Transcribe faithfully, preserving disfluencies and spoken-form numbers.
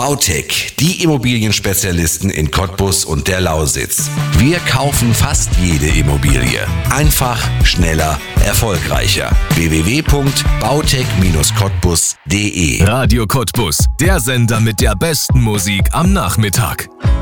Bautech, die Immobilienspezialisten in Cottbus und der Lausitz. Wir kaufen fast jede Immobilie. Einfach, schneller, erfolgreicher. w w w punkt bautech Bindestrich cottbus punkt de Radio Cottbus, der Sender mit der besten Musik am Nachmittag.